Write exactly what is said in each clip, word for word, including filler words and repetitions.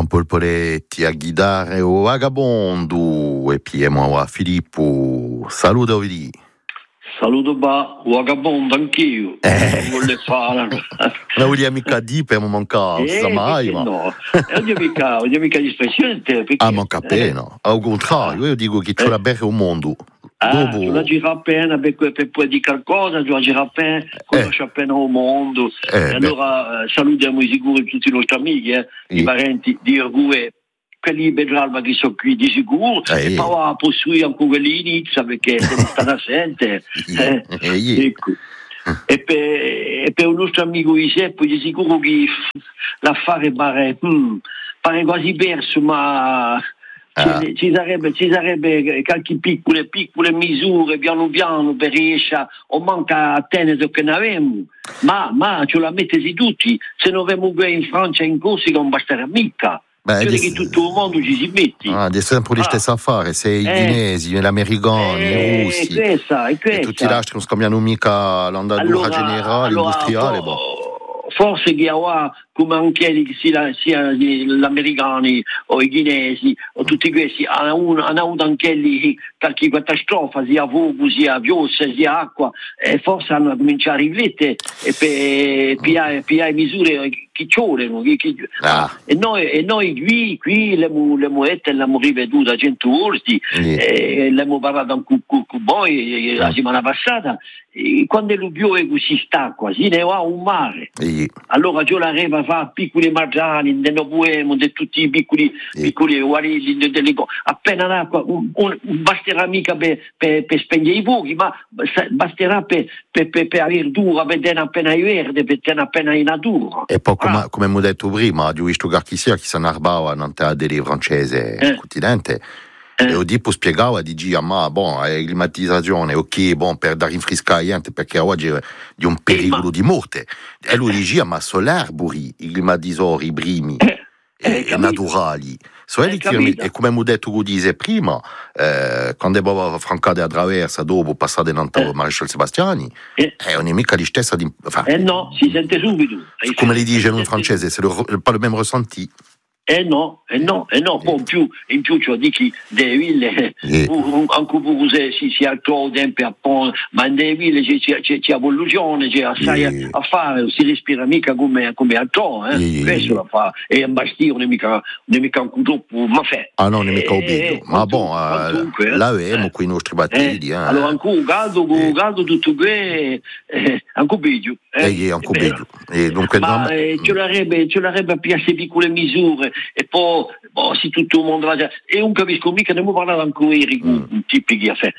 Polpoletti a guidare o vagabondo e piemo a Filippo. Saluto Ovidi. Saluto ba, vagabondo anch'io. Eh. Non le fare. Non vogliamo mica dire per mancare, Eh, mai, ma. no. E oggi mica, oggi mica dispressione. Ah, manca appena. Al contrario, io dico che c'è la berra un mondo. Ah, Dopo... tu la gira appena per, per poi dire qualcosa, tu la gira appena, conosci appena il mondo. Eh, e allora eh, salutiamo sicuro tutti i nostri amici, eh, sì. I parenti di Ergue, quelli Bedralba che sono qui di sicuro, eh, e poi va a costruire anche quelli inizia perché sono stata assente. Eh, eh, ecco. E per, e per un nostro amico Giuseppe di sicuro che l'affare pare, hmm, pare quasi perso, ma... Ah. Ci, ci, sarebbe, ci sarebbe qualche piccole, piccole misure piano piano per riesce o manca a tenere che ne abbiamo, ma, ma ce la mettesi tutti, se non abbiamo qui in Francia e in Corsica non basterà mica. Beh, cioè des... che tutto il mondo ci si metti. Ah, è sempre le stesse affari, se i Eh. cinesi, gli americani, Eh, i russi questa, è questa. e tutti gli altri non scambiano mica l'andatura Allora, generale, allora, industriale. for- boh. Forse che ha come anche sia, sia gli americani o i chinesi o tutti questi hanno, hanno avuto anche lì qualche catastrofe, sia fuoco, sia pioggia, sia acqua, e forse hanno cominciato a riflettere e per pigliare, pigliare misure che ci vogliono. Che, che, Ah. e, noi, e noi qui, qui le, le muette le abbiamo ripetute a cento volte, Yeah. e le abbiamo parlato con, con, con voi la settimana passata. E quando lo piove così sta quasi ne va un mare. E... Allora già la reva fa piccoli margiani, ne poemo, di tutti i piccoli, Sì. piccoli guarilli, de, de, de, appena l'acqua, un, un, basterà mica per, per, per spegnere i fuochi, ma basterà per, per, per, per avere dura, per tenere appena i verde, per tenere appena in natura. E poi, come, Ah. come abbiamo detto prima, ho visto che chi sia che si annarbava in terra delle francese Eh. continente. Eh. E ho tipo spiegava di dire, ma bon, la climatizzazione, ok, bon, per dare rinfrescare niente, perché oggi è di un pericolo ma- di morte. E lui diceva, ma sono l'arbori, i climatizzatori, i primi, Eh, e, eh, e capito. naturali. So, Eh, che, capito. e come abbiamo detto che dice prima, eh, quando abbiamo francato a traversa, dopo passare davanti al Eh. maresciallo Sebastiani, Eh. è non è mica la stessa di... Enfin, Eh no, si sente subito. come li dice in Si un sente francese, c'est le, pas le même ressenti. Eh no, eh no, eh no, poi in più, in più cioè dici delle ville, Sì. uh, anche se si, si ha troppo tempo a pon- ma in delle ville c'è, c'è, c'è, c'è evoluzione, c'è assai Sì. a, a fare, si respira mica come, come altrove, eh? Sì. Questo la fa, e in Bastia non è mica, non è mica un troppo, ma fe. Ah no, non è mica Eh, obbligo. eh, Ma quantunque, bon, eh, quantunque, eh. l'avemo Eh. con i nostri battiti. Eh, Eh. allora ancora caldo, Eh. caldo tutto che eh, anche peggio. Eh, è un beh, e dunque, ma no, eh, ce l'avrebbe, ce l'avrebbe a piacere piccole misure e poi boh, se tutto il mondo va già e non capisco mica, ne abbiamo parlato anche ieri con Mm. un tipo che ha fatto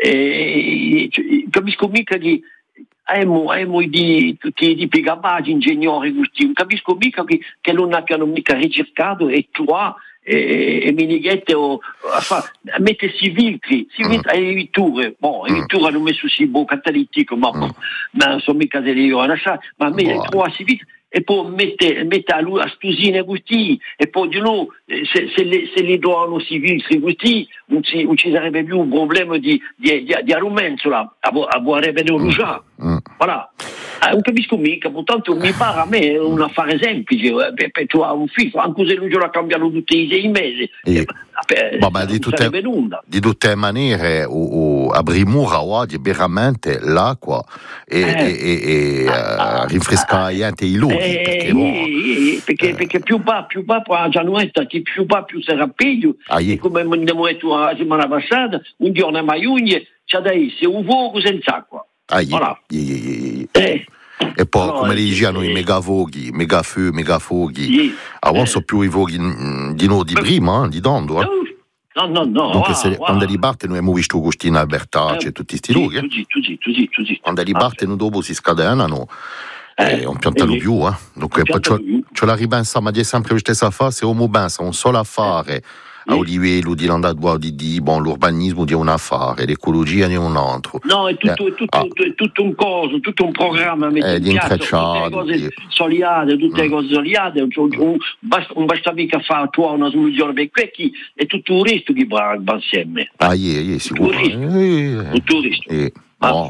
e, cioè, capisco mica che abbiamo, abbiamo di tutti i tipi capaci, ingegneri, questi, non capisco mica che, che non abbiano mica ricercato e qua e, e Minighette o a, fa, a mettersi filtri, si Mm. mette le vetture, boh, le Mm. vetture hanno messo sì, boh, catalitico, ma, Mm. ma non sono mica delle io, ma a me Boh. trovarsi filtri e poi mette, mette a, lui, a stusine così e poi di nuovo se, se, le, se li trovano si filtri così non ci, non ci sarebbe più un problema di, di, di, di arumenzola a, a vorrebbe non usare. Mm. Voilà. Ah, non capisco mica, tanto mi pare a me è un affare semplice, eh, per, per trovare un filtro, anche se lui ce l'ha cambiato tutti i sei mesi. E- Eh, eh, Vabbè, non di tutte, sarebbe nulla. di tutte le maniere, o, o, a Brimura oggi veramente l'acqua e, Eh. e, e, e Ah, uh, rinfrescare niente i luoghi. Eh, perché, bon, eh, eh, perché, eh. perché più va, più va a Gianuetta, che più va più sarà peggio. Ah, E sì. come abbiamo detto la settimana passata, un giorno a Maiugne c'è da essere un fuoco senza acqua. Ah, sì. Voilà. Sì, sì, sì, sì. Eh, E poi, allora, come li dicevano, eh, i megafoghi, megafeu, megafoghi. Sì. Allora, Eh. sono più i voghi mm, di noi di Beh. prima, eh, di Dondo. Eh. No, no, no. Dunque, va, se, va. quando li batte, noi abbiamo visto Agostino Albertacci e tutti sti sì, luoghi. eh. tu sì, tu sì, tu sì, tu sì. Quando li Ah, batte, noi dopo si scadenano. Eh, E un piantano eh, più, eh. Dunque, un poi piantano c'ho, più. c'ho la ripensa, ma di sempre la stessa fase, se uno pensa un solo affare, a Sì. livello di l'andare di, di bon, l'urbanismo di un affare, l'ecologia di un altro. No, è tutto, Eh, è tutto, ah, è tutto un coso, tutto un programma messo Eh, in di piazza, intrecciato, tutte le cose sì. soliate, tutte le Mm. cose soliate, un, un, basta, non basta mica fare trovare una soluzione per questi e tutto il resto che va, va insieme. ah, ieri, Tutto sicuro. il resto, Eh, tutto il resto. eh, Ma- no.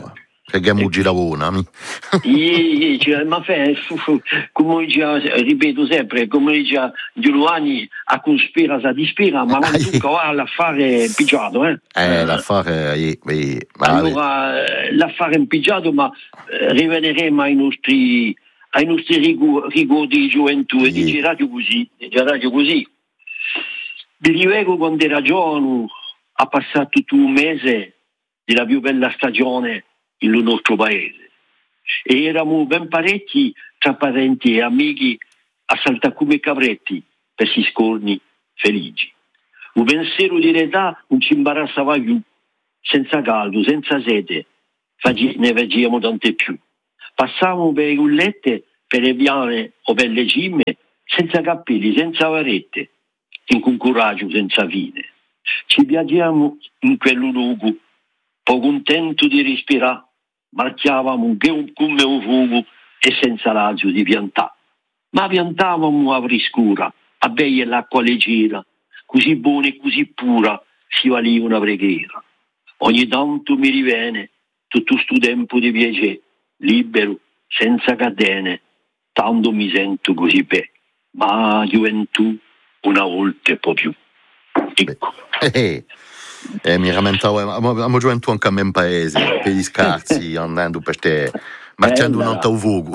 Che gamuggi lavora, mi. Ma fai, come dice, ripeto sempre, come dice Giuliani, a conspira sa dispira, ma non tu qua l'affare è pigiato, eh? Eh, l'affare è... Eh, allora, l'affare è impicciato, ma eh, riveneremo ai nostri, ai nostri rigori di gioventù e di radio così, di radio così. Vi rivengo con delle ragioni, ha passato tutto un mese della più bella stagione in nostro paese e eravamo ben parecchi tra parenti e amici a saltare come capretti per si scorni felici. Un pensiero di età non ci imbarazzava più, senza caldo, senza sete, ne facevamo tante più. Passavamo per le cullette, per le piane o per le cime, senza cappelli, senza varette, in un coraggio senza fine. Ci piaggiamo in quello luogo, poco contento di respirare, marchiavamo come un fuoco e senza raggio di piantare. Ma piantavamo a frescura, a bere l'acqua leggera, così buona e così pura, si valeva una preghiera. Ogni tanto mi riviene tutto sto tempo di piacere, libero, senza catene, tanto mi sento così bene. Ma gioventù una volta un po' più. Ecco. Eh, eh, mi rammentavo, abbiamo gioventù anche a me in paese, per gli scarsi, andando per te, marciando un altro fuoco.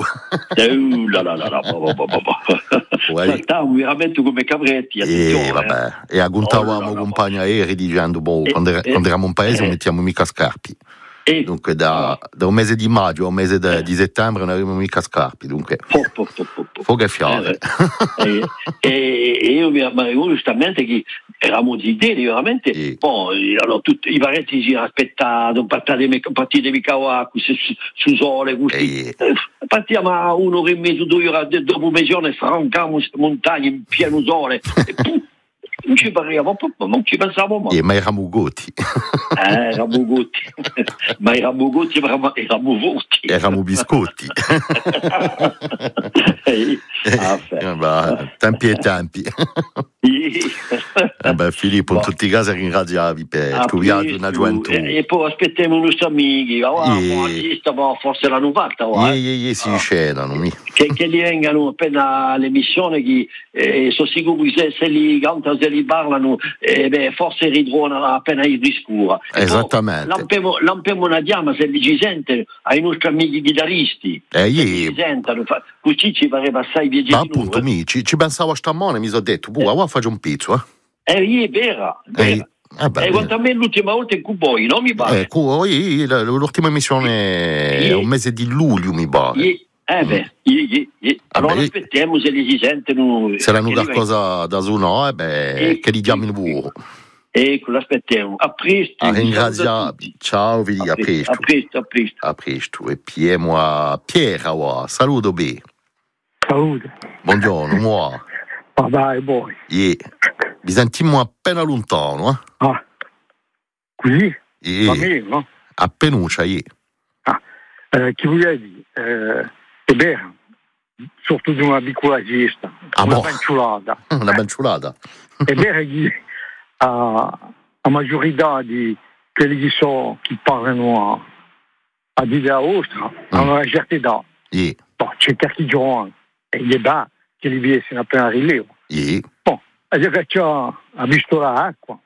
Stavamo veramente come capretti. E vabbè, e agguantavamo compagni aerei dicendo, boh, quando eravamo in paese non mettiamo mica scarpi. E, dunque da, oh. da un mese di maggio a un mese de, di settembre non avevamo mica scarpi, dunque fuoco e fiore. E, e, e io mi ricordo giustamente che eravamo di idee veramente, e. Poi allora, tutti, i parenti si aspettavano, partite mica su, su sole, così. Partiamo a un'ora e mezzo, due ore dopo mezzogiorno e francavamo queste montagne in pieno sole. E pum, non ci parliamo, non ci pensavamo mai. E ma eravamo goti. Eh, eravamo goti. Ma eravamo goti, ma eravamo voti. Eravamo biscotti. eh, ah, tempi e tempi. eh beh, Filippo, in tutti i casi ringraziavi per questo viaggio una gioventù. E, e poi aspettiamo i nostri amici, oh, e... oh, forse l'hanno fatta. Oh, eh, eh, eh, si oh. Scenano. Che, che li vengano appena all'emissione, che eh, sono sicuro che se, se li cantano, se li parlano, eh, beh, forse ritrovano appena il discura. Esattamente. Lampiamo, lampiamo una chiama se li ci sente ai nostri amici chitarristi. Eh, se li sentano, così ci pareva assai piacere. Ma appunto, mi, ci, ci pensavo a stamane, mi sono detto, buh, ora faccio un pizzo, eh. Eh, è vera, vera. Eh, eh beh, eh, quanto a me l'ultima volta in Cuboi, non mi pare? Eh, Cuboi, l'ultima emissione è un mese di luglio, mi pare. Eh, eh beh, eh, eh, eh. Allora beh, aspettiamo se li si sentono. Se hanno qualcosa da suonare, beh, eh, che li diamo in vuoto. Ecco, l'aspettiamo. A presto. A ringraziarvi. Ciao, vi a, a presto. A presto, a presto. A presto. E poi moi, Pierre, wow. Saluto bene. Salute. Buongiorno, moi. Ma dai, poi. Yeah. Vi sentiamo appena lontano, eh? Ah, così? Yeah. Me, no? Appenuccia, yeah. Ah, eh, che voglio dire? Eh, è vero, soprattutto di una piccola gesta, ah, una boh. benciulata. Una benciulata. È vero che a, a maggiorità di quelli che so che parlano a, a l'idea vostra mm. hanno una certa età. Yeah. Boh, c'è qualche giovane e gli dà che li viene appena rilievo. Yeah. Bon, e che c'ha ha visto l'acqua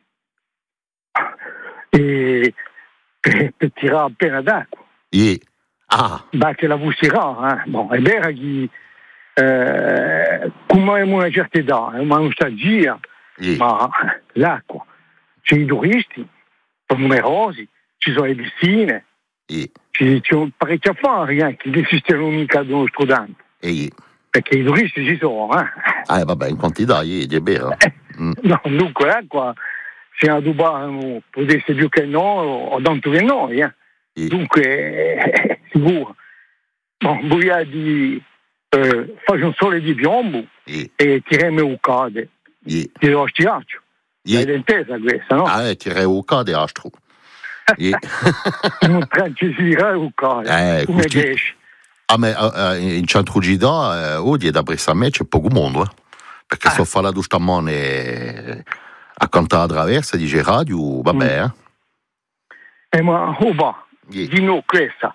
e per, per tirare appena d'acqua. Yeah. Ah. Bah, che la busserà, eh. Bon, è vero che eh, come abbiamo una certa età, è una nostalgia, yeah. Ma l'acqua, c'è i turisti, sono numerosi, ci sono le piscine, yeah. ci sono parecchi affari eh, che esistono mica del nostro tempo. Yeah. Perché i turisti ci sono, eh. Ah, vabbè, in quantità, yeah, è vero. Eh, mm. No, dunque l'acqua, se a Dubai potesse più che noi, o tanto che noi, eh. Yeah. Dunque, eh, sicuro. Bon, voglio dire, eh, faccio un sole di piombo yeah. E tireremo un cade. Yeah. Tiro a stiaccio. Yeah. È intesa questa, no? Ah, eh, tirare un cade astro. Yeah. Non tranquillare un cade. Eh, come custi... pesce. Ah, ma eh, in centro Gida, eh, oggi da Bressamè c'è poco mondo, eh? Perché ah. so fare la stamane a cantare a traversa, dice radio, vabbè, mm. eh? Eh, ma, oh, va, yeah. Di no questa,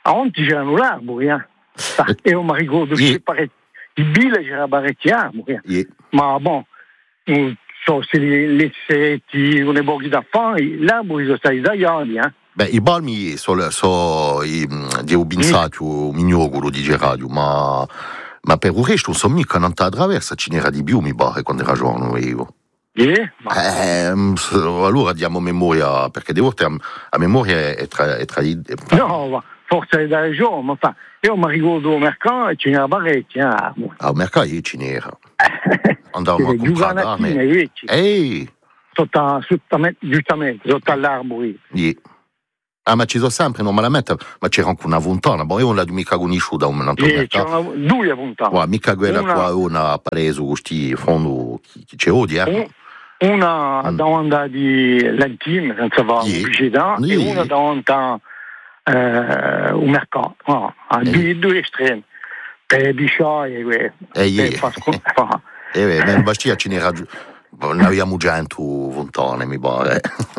a oggi c'erano l'arbore, eh. E io mi ricordo che pare i Bile c'era parecchi arbori, eh. Ma bon, non so se le setti, le pochi da fare, gli arbori sono stati tagliati, eh. Beh, i balmi sono so, di ubinzati o mignogolo di Geradio, ma, ma per il resto non so mica non attraversa, ce n'era di più, mi pare, quando era giorno io. Eh, ma... eh, allora diamo memoria, perché devo dire, la memoria è tra... È tra no, ma forse è da ragione, ma fa, io mi ricordo al mercato e ce n'era parecchi. Ah, al mercato io ce n'era. Andavamo a comprare carne. Ehi! Sotto, sotto, giustamente, sotto all'arbore. Yeah. Ah, ma ci sono sempre, non me la metto, ma c'era anche una vuntana, boh, io non l'ho mica conosciuta un altro sì, mercato. C'era due vuntane. Guarda, mica quella una... qua, una ha preso questi fondi che ci odia. Un, una mm. davanti di Lentine, senza fare yeah. pubblicità, yeah. E una davanti a eh, un mercato, no, a yeah. due estremi. Per bisciai e quelle. Eh, yeah. Eh, beh, nel Bastia ce n'era, ne abbiamo già in tu vuntane, mi pare.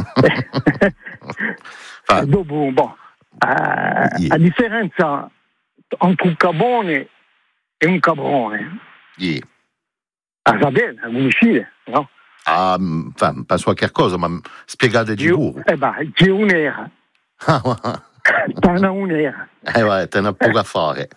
Fa... Dopo, boh, eh, yeah. a differenza entre un cabone e un cabrone, yeah. a sapere, a conoscere, no? Ah, fa, penso a qualche cosa, ma spiegate di più. Eh beh, c'è un'era. C'è un'era. Eh vai, te ne poco a fare.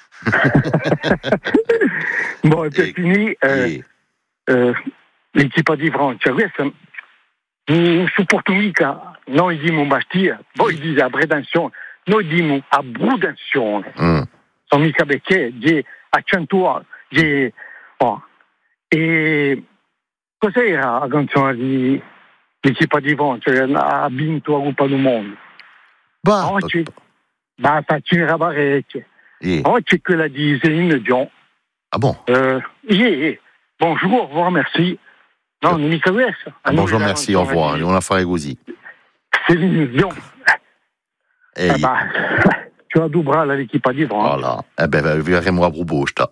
Boh, per finire, eh, eh, l'equipa di Francia, questa non supporto mica, noi diciamo Bastia, voi dite a pretensione, noi diciamo a prudenzione. Mm. Sono mica perché, di accentuato, di... Oh. E cos'era la canzone di l'equipa di Francia che ha vinto la Coppa del Mondo? Bah, oggi, basta, ce n'era parecchie. Yeah. Oggi quella di Céline Dion. Ah bon? Euh, yeah. Bonjour, au revoir, merci. Non, non mica questo. Ah, bonjour, merci, au revoir. Non la fare così. Céline Dion. Eh, eh bah, tu la dubra l'equipa di Francia. Voilà. Eh ben, vedremo a proposta.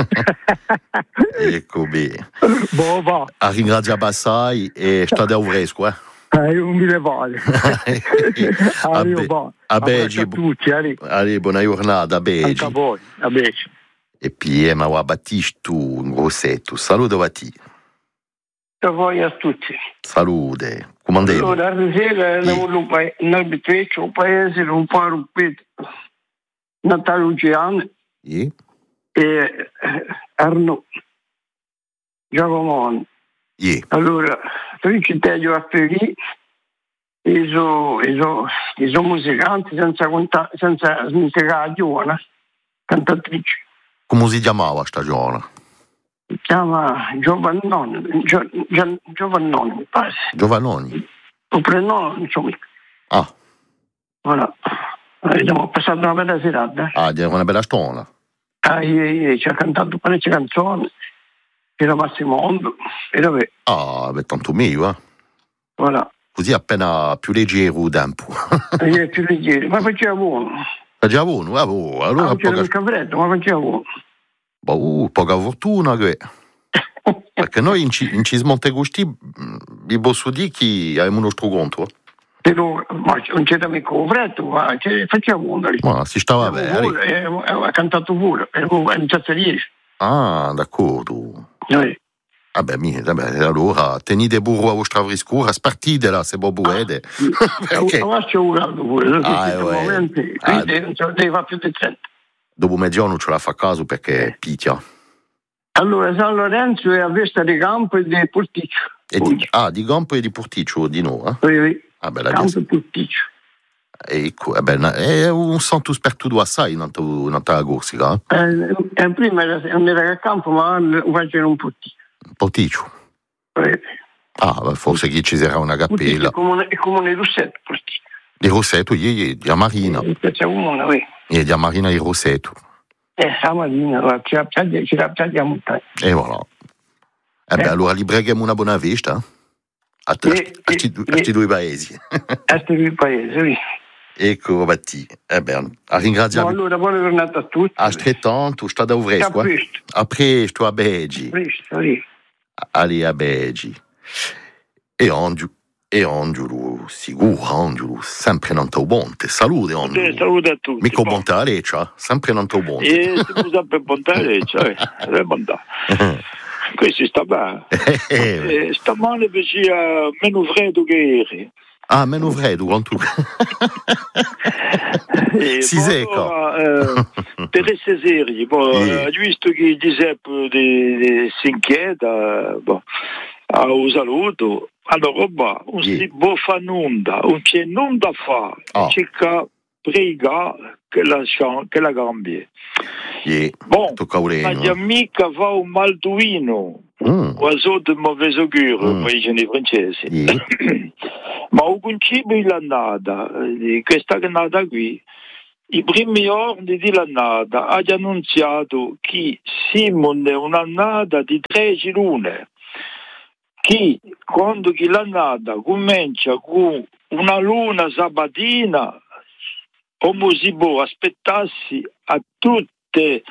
Ecco bene. Boh, va. A ringraziare assai e sta da fresco, eh. Eh, non mi le vale. Allora, va. A Begi. A tutti, allora. Allora, buona giornata, a Begi. Anche a voi, a Begi. E poi, eh, ma va, Battisto, un grossetto. Saluto a te. A voi a tutti. Salute. Come andiamo? Allora, stasera lavoro in arbitreccio, un paese un po' ruppito. Natale Luciano yeah. E Arno Giacomone. Yeah. Allora, Trincitello a Ferì, e sono so musicanti senza, conta, senza smiserare la giovane, cantatrice. Come si chiamava sta giovane? Si chiama Giovannoni, Gio, Gio, Giovannoni, mi pare. Giovannoni? Il prenome, insomma. Ah. Voilà. Abbiamo passato una bella serata. Ah, è una bella stona. Ah, io, ci ha cantato parecchie canzoni. Era Massimondo. E vabbè. Ah, beh, tanto meglio, eh. Voilà. Così appena più leggero tempo. È più leggero, ma faceva buono. Faceva buono, ah, oh, allora ah, c'era poca... il freddo, ma faceva buono. Boh, poca fortuna che... Perché noi in, C- in Cismonte Gusti vi posso dire che abbiamo uno strugonto. Però ma non c'era mica il freddo, ma faceva buono. Ma si stava bene. Ha cantato pure, era in Ciazzariesce. Ah, d'accordo. Sì. Vabbè, vabbè, allora tenete burro a vostra frescura, spartite là se voi volete. Perché? Ma ci ho usato pure, ah, momenti, ah, devi fare più decente. Dopo mezzogiorno ce la fa a caso perché eh. picchia. Allora, San Lorenzo è a Vesta di Campo e di Porticcio. E di, ah, di Campo e di Porticcio, di no, eh? Sì, sì. Ah, beh, la Campo e Porticcio. Ecco, eh beh, è un santo spertuto assai in tutta Corsica. Eh, eh, prima era, non era a Campo, ma faceva un Porticcio. Porticcio? Sì. Ah, forse che ci sarà una cappella. È come, è come di Rossetto, Porticcio. Di Rossetto, ieri, di Marina. C'è una, sì. E di Marina di Rossetto. Eh, la Marina, ci la a montagna. E voilà. Eh beh, allora li preghiamo una buona vista. A questi due paesi. A questi due paesi, sì. Ecco, Batti. Eh beh, a ringraziare. No, allora, buona giornata a tutti. Altrettanto, sta da fresco. A presto. A presto, a Begi. A presto, sì. Ali a Begi. E oggi, E Ongiulu, sicuro, Ongiulu, sempre non te bonte. Salute, Ongiulu. Eh, salute a tutti. Mica bonte a Leccia, sempre non te bonte. E se sempre bonte a Leccia, eh, è bontà. Questo sta bene. eh, sta male perché è meno freddo che ieri. Ah, meno freddo, quanto... eh, si bon, secca. Allora, eh, per essere seri, bon, Sì. ho visto che Giuseppe di, di, si inquieta, bon, a un saluto. Allora, bah, non Sì. si può fare nulla, non c'è nulla da fare, Ah. c'è che prega che la, che la cambia. Yeah. Bon, Tocca a ma Ureno, gli eh. amici va un malduino, Mm. oiseau de mauvaise augure, Mm. come dicono i francesi. Yeah. Ma un principio dell'annata, di questa annata qui, i primi giorni dell'annata ha annunziato che Simon è un'annata di tredici lune, che quando che l'annata comincia con una luna sabatina, come si può aspettarsi a tutte le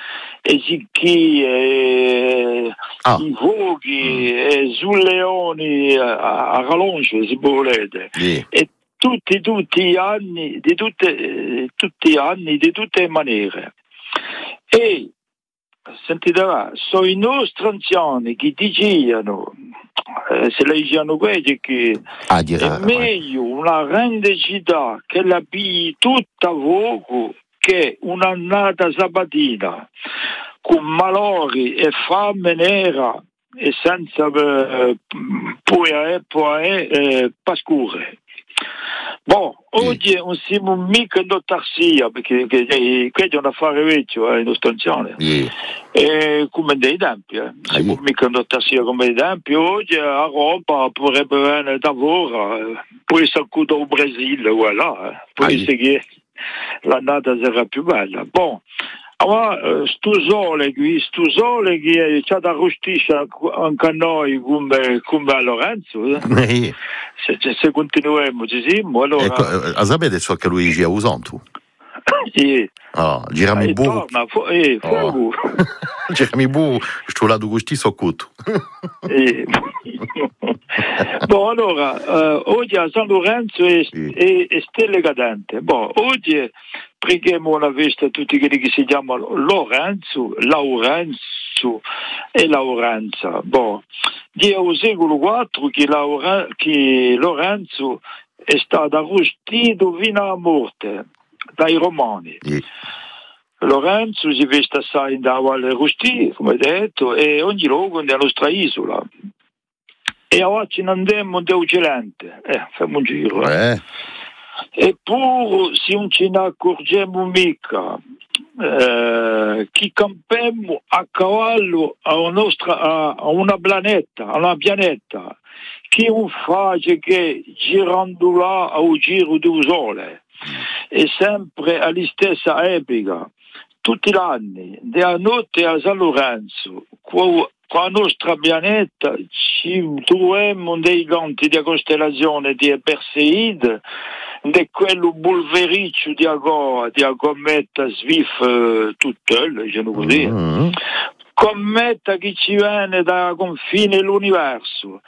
eschie, Ah. i fuochi, e sul leoni a, a rallonge, si può volere. Yeah. E tutti, tutti gli anni, di tutte, eh, tutti gli anni, di tutte le maniere. E, sentite là, sono i nostri anziani che dicevano, eh, se le dicevano quelli che Ah, dirà, è meglio una grande città che la pigli tutta a fuoco che un'annata sabatina con malori e fame nera e senza eh, poi eh, poi eh, pascure. Bon, oggi non siamo mica in autarcia perché questo è un affare vecchio, eh, in ostanzione. Yeah. E come dei tempi, eh. Ah, siamo yeah. mica in autarcia come dei tempi. Oggi a Roma potrebbe venire da lavoro, eh. Poi si accuda al Brasile, voilà. Eh. Poi Ah, yeah. se che l'annata sarà più bella. Bon. Allora, sto sole qui, sto sole che c'è da rustisce anche a noi come, come a Lorenzo, eh? Yeah. se, se continuiamo ci siamo, allora... Ecco, eh, sapete ciò che lui dice a Usantu? eh, Ah, girami eh, bu. torna, fu- eh, Oh. fuoco. Girami bu, sto là du gusti soccuto. Eh. Bon, allora, eh, oggi a San Lorenzo è, Sì. è, è stelle cadente. Bon, oggi preghiamo una vista a tutti quelli che si chiamano Lorenzo, Laurenzo e Laurenza. Bon, di al secolo quattro che, Laure, che Lorenzo è stato arrostito fino alla morte dai Romani. Yeah. Lorenzo si veste assai da Valle Rusti, come detto, e ogni luogo nella nostra isola. E ora ci andiamo da Uccelente, eh, facciamo un giro. Eh. Eh. Eppure, se non ce ne accorgiamo mica, eh, che campiamo a cavallo a una, nostra, a, a una pianeta, a una pianeta, che non fa che girando là al giro del sole, è sempre alla stessa epoca. Tutti gli anni, dalla notte a San Lorenzo, con la nostra pianeta ci troviamo dei ganti di costellazione di Perseide, di quello bulvericcio di agora, di cometa Svif eh, tutto, diciamo così. Mm-hmm. Cometa che ci viene da confine dell'universo.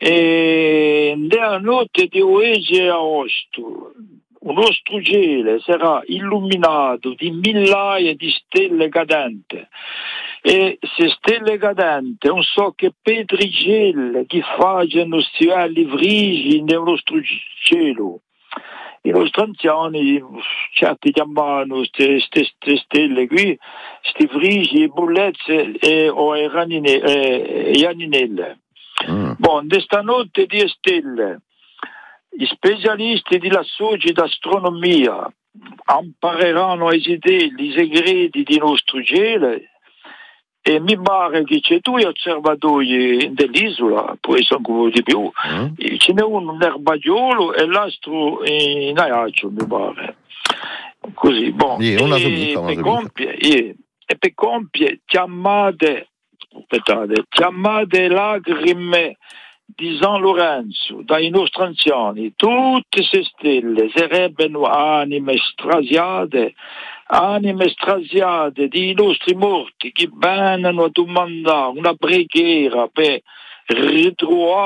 E nella notte di oggi e agosto, il nostro cielo sarà illuminato di migliaia di stelle cadenti. E se stelle cadenti non so che petricelle che facciano stivali frigi nel nostro cielo. I nostri anziani certi chiamano queste stelle qui, questi frigi, bollezze e, o e raninelle. Mm. Bon, di stanotte di stelle, i specialisti della società astronomia impareranno a esidere i segreti di nostro cielo e mi pare che c'è due osservatori dell'isola, poi sono come di più, Mm. ce n'è uno in Erbagiolo e l'altro in Ajaccio, mi pare. Così, bon. Sì, una e, somica, una per somica. compie, e, e per compie chiamate, aspettate, chiamate lacrime di San Lorenzo dai nostri anziani, tutte queste stelle sarebbero anime strasiate, anime strasiate di nostri morti che vengono a domandare una preghiera per ritrovare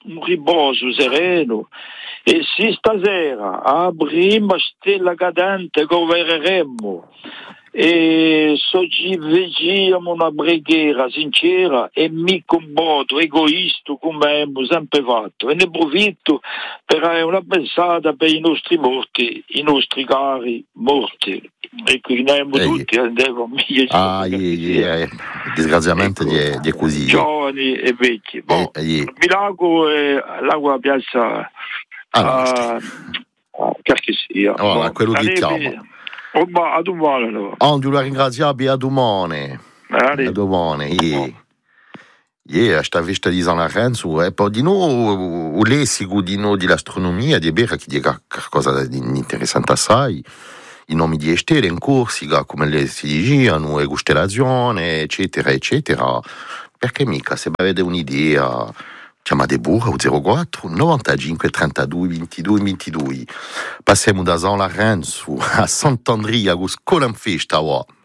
un riposo sereno. E se stasera avremo stella cadente governeremo e so ci vediamo una preghiera sincera e mi comporto egoista come abbiamo sempre fatto e ne approfitto per dare una pensata per i nostri morti, i nostri cari morti. E qui ne abbiamo tutti andiamo meglio. Ah, yeah, disgraziatamente ecco, di, di così giovani e vecchi. Bon, eh, yeah. Milagro e l'acqua piazza ah, uh, che sia. Oh, bon, quello diciamo. Oh, ma a domani allora. Oh, la ringraziabile a domani. A domani. Yeah. Yeah, sta vista di San Lorenzo e poi di noi o lessico di noi dell'astronomia di Bera che dica qualcosa di interessante assai. I nomi di stelle in Corsica, come le si dicevano, e costellazione, eccetera, eccetera. Perché mica, se avete un'idea, chiamate pure al zero quattro novantacinque trentadue ventidue ventidue. Passiamo da San Lorenzo a Sant'Andrea con Scolanfesta.